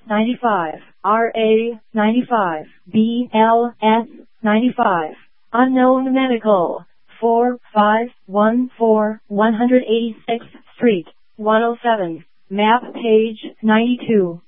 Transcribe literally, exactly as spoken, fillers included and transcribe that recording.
ninety-five, R A ninety-five, B L S ninety-five. Unknown Medical, four five one four one eighty-sixth Street, one oh seven, map page ninety-two.